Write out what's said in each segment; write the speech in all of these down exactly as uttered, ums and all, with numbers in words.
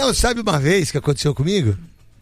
Não, sabe uma vez que aconteceu comigo?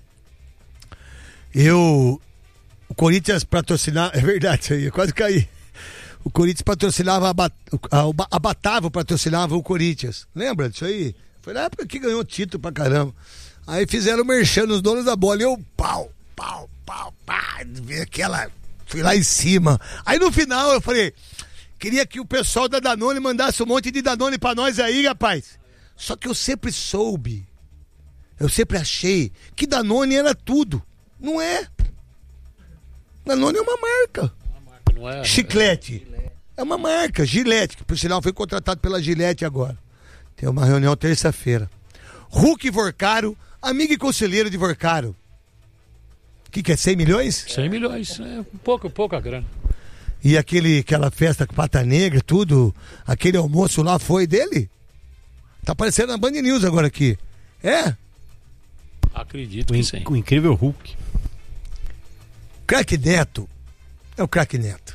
Eu... O Corinthians patrocinava... É verdade isso aí, eu quase caí. O Corinthians patrocinava... A, Bat, a, a Batavo patrocinava o Corinthians. Lembra disso aí? Foi na época que ganhou título pra caramba. Aí fizeram merchan nos donos da bola. E eu, pau, pau, pau, pá. Vi aquela... Fui lá em cima. Aí no final eu falei... Queria que o pessoal da Danone mandasse um monte de Danone pra nós aí, rapaz. Só que eu sempre soube... Eu sempre achei que Danone era tudo. Não é. Danone é uma marca. Uma marca não é, Chiclete. É, é uma marca. Gillette, que por sinal foi contratado pela Gillette agora. Tem uma reunião terça-feira. Hulk Vorcaro, amigo e conselheiro de Vorcaro. O que, que é? cem milhões? cem milhões. É pouco, pouca grana. E aquele, aquela festa com Pata Negra, tudo, aquele almoço lá foi dele? Tá aparecendo na Band News agora aqui. É? Acredito o que in- sim. O incrível Hulk. Craque Neto é o Craque Neto.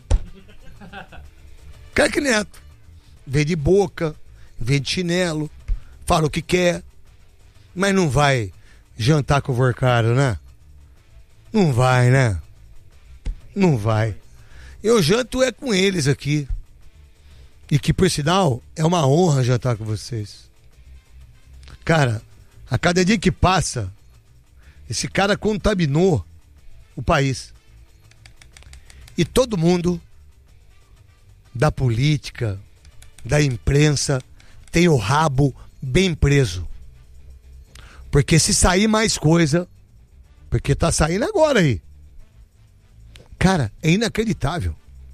Craque Neto. Vem de boca, vem de chinelo, fala o que quer, mas não vai jantar com o Vorcaro, né? Não vai, né? Não vai. Eu janto é com eles aqui. E que, por sinal, é uma honra jantar com vocês. Cara, a cada dia que passa, esse cara contaminou o país. E todo mundo da política, da imprensa, tem o rabo bem preso. Porque se sair mais coisa, porque tá saindo agora aí. Cara, é inacreditável.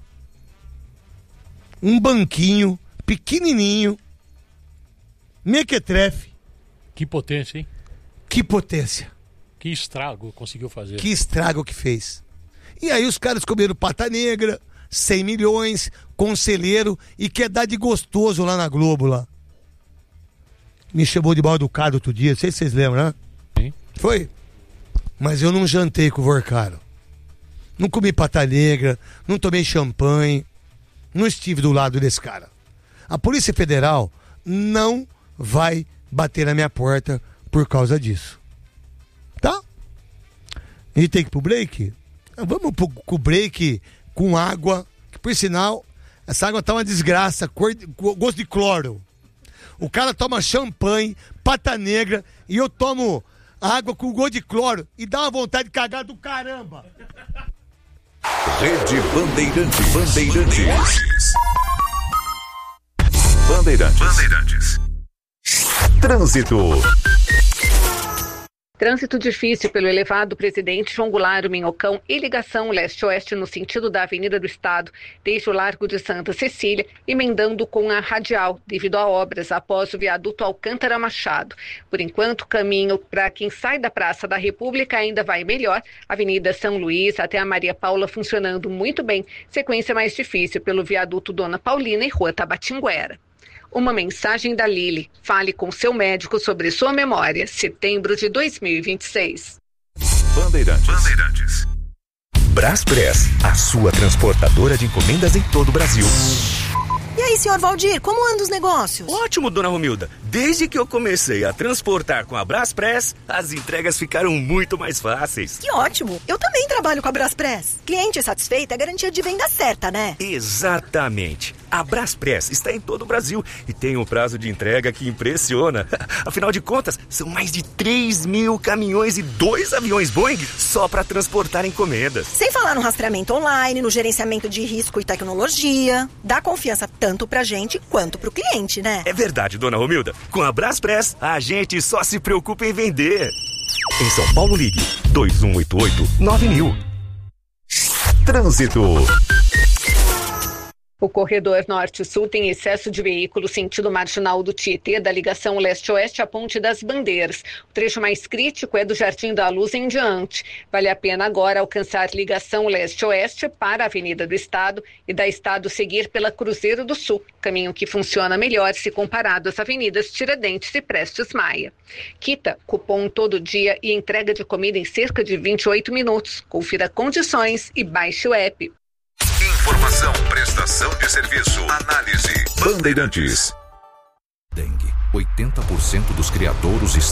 Um banquinho pequenininho, mequetrefe. Que potência, hein? Que potência. Que estrago conseguiu fazer. Que estrago que fez. E aí os caras comeram Pata Negra, cem milhões, conselheiro e quer dar de gostoso lá na Globo lá. Me chamou de mal educado outro dia, não sei se vocês lembram, né? Sim. Foi? Mas eu não jantei com o Vorcaro. Não comi Pata Negra, não tomei champanhe, não estive do lado desse cara. A Polícia Federal não vai bater na minha porta por causa disso. Tá? A gente tem que ir pro break? Vamos pro, pro break com água, que por sinal, essa água tá uma desgraça, cor, gosto de cloro. O cara toma champanhe, Pata Negra, e eu tomo água com gosto de cloro e dá uma vontade de cagar do caramba. Rede Bandeirantes. Bandeirantes. Bandeirantes. Bandeirantes. Trânsito. Trânsito difícil pelo elevado Presidente João Goulart Minhocão e ligação leste-oeste no sentido da Avenida do Estado, desde o Largo de Santa Cecília, emendando com a Radial, devido a obras após o viaduto Alcântara Machado. Por enquanto, o caminho para quem sai da Praça da República ainda vai melhor. Avenida São Luís até a Maria Paula funcionando muito bem. Sequência mais difícil pelo viaduto Dona Paulina e Rua Tabatinguera. Uma mensagem da Lili. Fale com seu médico sobre sua memória. Setembro de dois mil e vinte e seis. Bandeirantes. Bandeirantes. Braspress, a sua transportadora de encomendas em todo o Brasil. E aí, senhor Valdir, como andam os negócios? Ótimo, dona Romilda. Desde que eu comecei a transportar com a Braspress, as entregas ficaram muito mais fáceis. Que ótimo. Eu também trabalho com a Braspress. Cliente satisfeito é garantia de venda certa, né? Exatamente. A Braspress está em todo o Brasil e tem um prazo de entrega que impressiona. Afinal de contas, são mais de três mil caminhões e dois aviões Boeing só para transportar encomendas. Sem falar no rastreamento online, no gerenciamento de risco e tecnologia. Dá confiança tanto pra gente quanto pro cliente, né? É verdade, dona Romilda. Com a Braspress, a gente só se preocupa em vender. Em São Paulo, ligue dois um oito oito nove mil. Trânsito. O corredor norte-sul tem excesso de veículos sentido marginal do Tietê, da ligação leste-oeste à Ponte das Bandeiras. O trecho mais crítico é do Jardim da Luz em diante. Vale a pena agora alcançar ligação leste-oeste para a Avenida do Estado e da Estado seguir pela Cruzeiro do Sul, caminho que funciona melhor se comparado às avenidas Tiradentes e Prestes Maia. Quita, cupom todo dia e entrega de comida em cerca de vinte e oito minutos. Confira condições e baixe o app. Informação, prestação de serviço, análise. Bandeirantes. Dengue. oitenta por cento dos criadouros